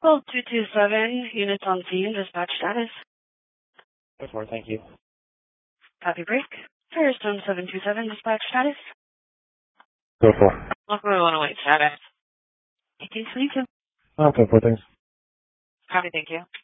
Well, 227, units on scene, dispatch status. Before, thank you. Copy break. Firestone 727, dispatch status. Go for. Local 108 status. 1822. Go for things. Copy, thank you.